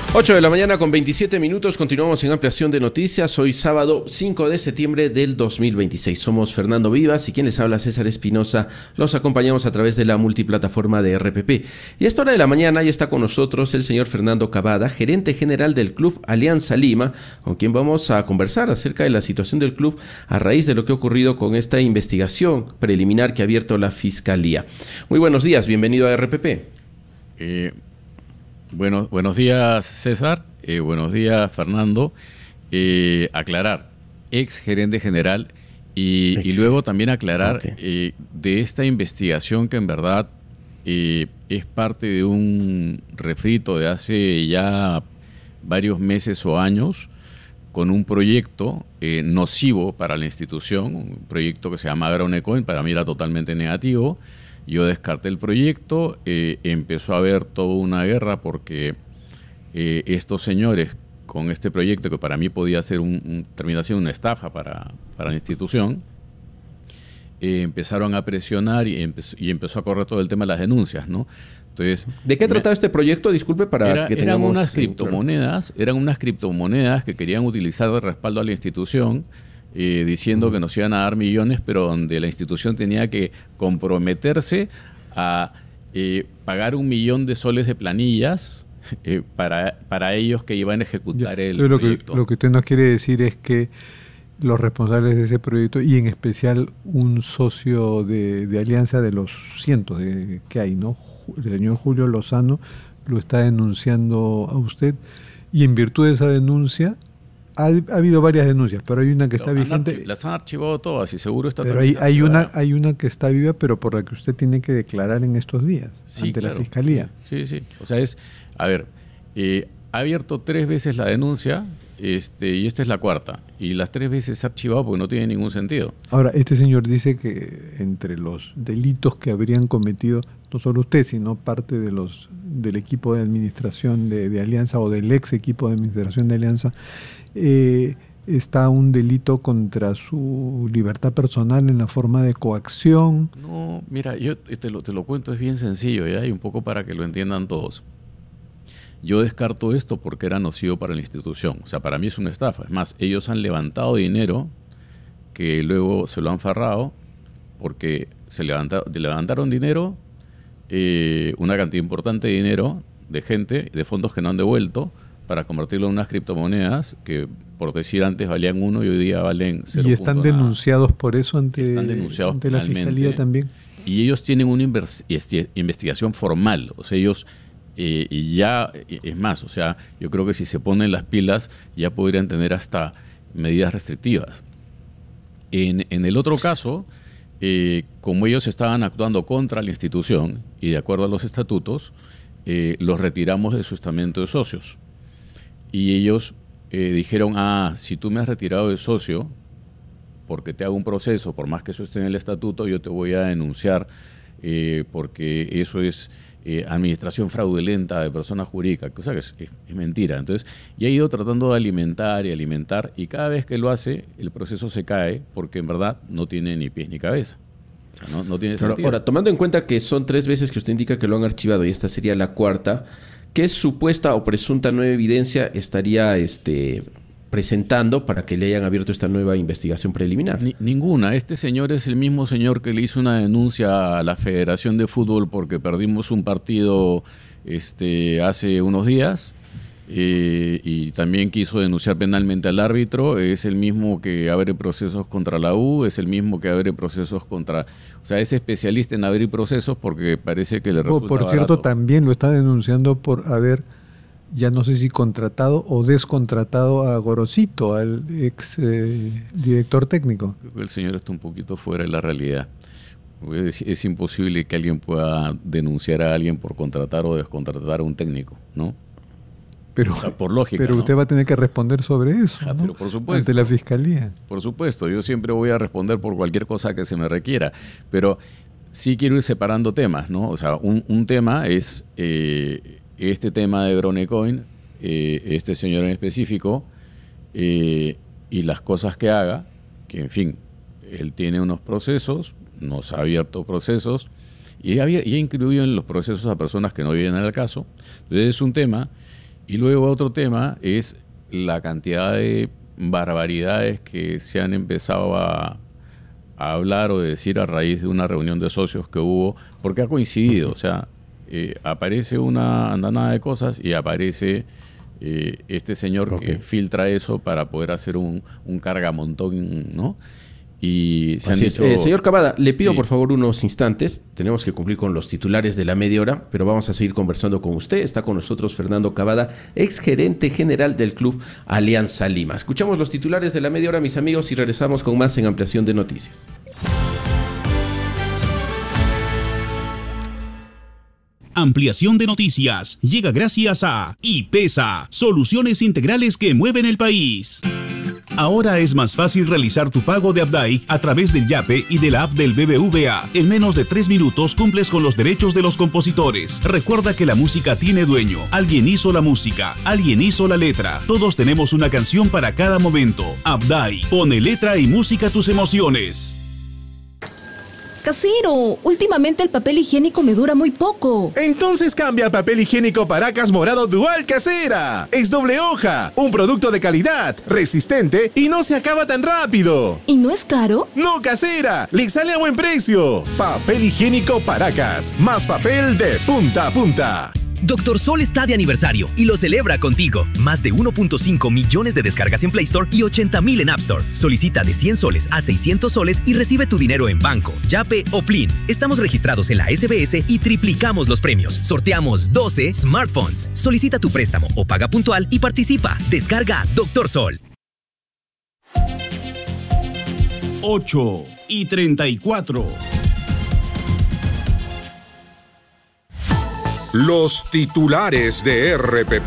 8 de la mañana con 27 minutos, continuamos en ampliación de noticias. Hoy sábado 5 de septiembre del 2026. Somos Fernando Vivas y quien les habla César Espinosa. Los acompañamos a través de la multiplataforma de RPP. Y a esta hora de la mañana ya está con nosotros el señor Fernando Cavada, gerente general del Club Alianza Lima, con quien vamos a conversar acerca de la situación del club a raíz de lo que ha ocurrido con esta investigación preliminar que ha abierto la Fiscalía. Muy buenos días, bienvenido a RPP. Buenos días, César. Buenos días, Fernando. Aclarar, ex gerente general y luego también aclarar de esta investigación que en verdad es parte de un refrito de hace ya varios meses o años con un proyecto nocivo para la institución, un proyecto que se llama Gronecoin. Para mí era totalmente negativo. Yo descarté el proyecto, empezó a haber toda una guerra porque estos señores con este proyecto, que para mí podía ser terminar siendo una estafa para la institución, empezaron a presionar y empezó a correr todo el tema de las denuncias, ¿no? Entonces, ¿de qué trataba este proyecto? Disculpe para que tengamos... Eran unas criptomonedas que querían utilizar de respaldo a la institución, diciendo que nos iban a dar millones, pero donde la institución tenía que comprometerse a pagar 1 millón de soles de planillas para ellos que iban a ejecutar el proyecto. Lo que usted nos quiere decir es que los responsables de ese proyecto, y en especial un socio de Alianza de los cientos que hay, ¿no? El señor Julio Lozano lo está denunciando a usted, y en virtud de esa denuncia ha habido varias denuncias, pero hay una que está vigente. Las han archivado todas y seguro está. Pero hay una que está viva, pero por la que usted tiene que declarar en estos días ante la Fiscalía. Sí. O sea, ha abierto 3 veces la denuncia, y esta es la 4ª. Y las 3 veces se ha archivado porque no tiene ningún sentido. Ahora, este señor dice que entre los delitos que habrían cometido, no solo usted, sino parte del equipo de administración de Alianza, o del ex equipo de administración de Alianza, está un delito contra su libertad personal en la forma de coacción. No, mira, yo te lo cuento, es bien sencillo, ¿ya? Y un poco para que lo entiendan todos. Yo descarto esto porque era nocivo para la institución. O sea, para mí es una estafa. Es más, ellos han levantado dinero que luego se lo han farrado porque levantaron dinero, una cantidad importante de dinero de gente, de fondos que no han devuelto, para convertirlo en unas criptomonedas que, por decir antes, valían 1 y hoy día valen 0. ¿Y están denunciados por eso ante la Fiscalía también? Y ellos tienen una investigación formal. O sea, ellos... y ya, es más, o sea, yo creo que si se ponen las pilas ya podrían tener hasta medidas restrictivas. En el otro caso, como ellos estaban actuando contra la institución y de acuerdo a los estatutos, los retiramos de su estamento de socios. Y ellos dijeron, si tú me has retirado de socio, porque te hago un proceso, por más que eso esté en el estatuto, yo te voy a denunciar porque eso es... administración fraudulenta de personas jurídicas, cosa que es mentira. Entonces, y ha ido tratando de alimentar, y cada vez que lo hace, el proceso se cae, porque en verdad no tiene ni pies ni cabeza. O sea, no tiene sentido. Ahora, tomando en cuenta que son 3 veces que usted indica que lo han archivado, y esta sería la 4ª, ¿qué supuesta o presunta nueva evidencia estaría presentando para que le hayan abierto esta nueva investigación preliminar? Ninguna. Este señor es el mismo señor que le hizo una denuncia a la Federación de Fútbol porque perdimos un partido hace unos días, y también quiso denunciar penalmente al árbitro. Es el mismo que abre procesos contra la U, es el mismo que abre procesos contra... O sea, es especialista en abrir procesos porque parece que le resulta Por cierto, barato. También lo está denunciando por haber... ya no sé si contratado o descontratado a Gorosito, al ex director técnico. Creo que el señor está un poquito fuera de la realidad. Es imposible que alguien pueda denunciar a alguien por contratar o descontratar a un técnico, ¿no? Pero, o sea, por lógica, pero usted va a tener que responder sobre eso, ¿no? Pero por supuesto. Ante la Fiscalía. Por supuesto, yo siempre voy a responder por cualquier cosa que se me requiera, pero sí quiero ir separando temas, ¿no? O sea, un tema es... este tema de Gronecoin, este señor en específico, y las cosas que haga, que en fin, él tiene unos procesos, nos ha abierto procesos, y ha incluido en los procesos a personas que no vienen al caso. Entonces es un tema, Y luego otro tema es la cantidad de barbaridades que se han empezado a hablar o decir a raíz de una reunión de socios que hubo, porque ha coincidido, o sea, aparece una andanada de cosas y aparece este señor que filtra eso para poder hacer un cargamontón, ¿no? Y se han hecho... señor Cavada, le pido por favor unos instantes. Tenemos que cumplir con los titulares de la media hora, pero vamos a seguir conversando con usted. Está con nosotros Fernando Cavada, exgerente general del Club Alianza Lima. Escuchamos los titulares de la media hora, mis amigos, y regresamos con más en Ampliación de Noticias. Ampliación de Noticias llega gracias a IPESA, soluciones integrales que mueven el país. Ahora es más fácil realizar tu pago de Abdai a través del Yape y de la app del BBVA. En menos de 3 minutos cumples con los derechos de los compositores. Recuerda que la música tiene dueño. Alguien hizo la música, alguien hizo la letra. Todos tenemos una canción para cada momento. Abdai, pone letra y música a tus emociones. Casero, últimamente el papel higiénico me dura muy poco. Entonces cambia a papel higiénico Paracas Morado Dual Casera. Es doble hoja, un producto de calidad, resistente y no se acaba tan rápido. ¿Y no es caro? No, Casera, le sale a buen precio. Papel higiénico Paracas, más papel de punta a punta. Dr. Sol está de aniversario y lo celebra contigo. Más de 1.5 millones de descargas en Play Store y 80,000 en App Store. Solicita de 100 soles a 600 soles y recibe tu dinero en banco, Yape o Plin. Estamos registrados en la SBS y triplicamos los premios. Sorteamos 12 smartphones. Solicita tu préstamo o paga puntual y participa. Descarga Dr. Sol. 8:34. Los titulares de RPP.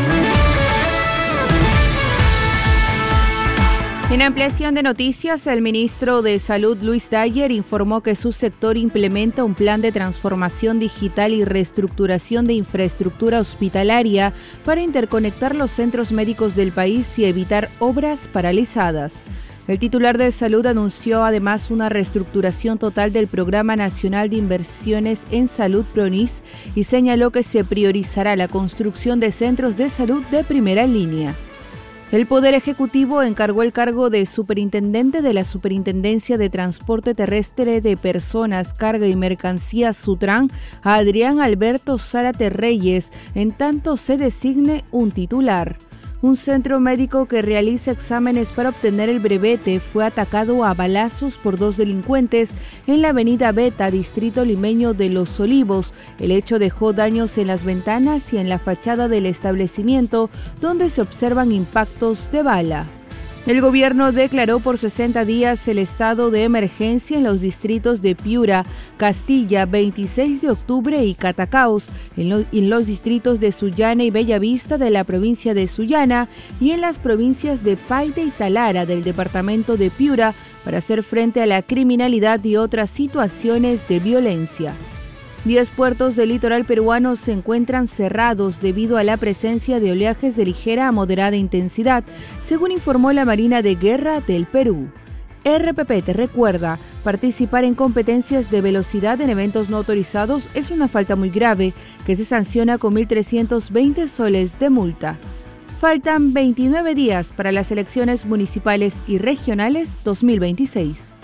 En ampliación de noticias, el ministro de Salud, Luis Dyer, informó que su sector implementa un plan de transformación digital y reestructuración de infraestructura hospitalaria para interconectar los centros médicos del país y evitar obras paralizadas. El titular de Salud anunció además una reestructuración total del Programa Nacional de Inversiones en Salud PRONIS y señaló que se priorizará la construcción de centros de salud de primera línea. El Poder Ejecutivo encargó el cargo de superintendente de la Superintendencia de Transporte Terrestre de Personas, Carga y Mercancías Sutran a Adrián Alberto Zárate Reyes, en tanto se designe un titular. Un centro médico que realiza exámenes para obtener el brevete fue atacado a balazos por 2 delincuentes en la avenida Beta, distrito limeño de Los Olivos. El hecho dejó daños en las ventanas y en la fachada del establecimiento, donde se observan impactos de bala. El gobierno declaró por 60 días el estado de emergencia en los distritos de Piura, Castilla, 26 de octubre y Catacaos, en los distritos de Sullana y Bellavista de la provincia de Sullana y en las provincias de Paita y Talara del departamento de Piura para hacer frente a la criminalidad y otras situaciones de violencia. 10 puertos del litoral peruano se encuentran cerrados debido a la presencia de oleajes de ligera a moderada intensidad, según informó la Marina de Guerra del Perú. RPP te recuerda, participar en competencias de velocidad en eventos no autorizados es una falta muy grave, que se sanciona con 1.320 soles de multa. Faltan 29 días para las elecciones municipales y regionales 2026.